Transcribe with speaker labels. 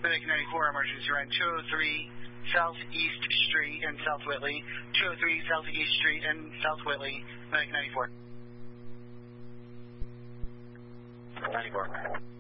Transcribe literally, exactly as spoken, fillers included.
Speaker 1: Medic ninety-four, emergency run two oh three Southeast Street in South Whitley. two oh three Southeast Street in South Whitley. Medic ninety-four.
Speaker 2: ninety-four.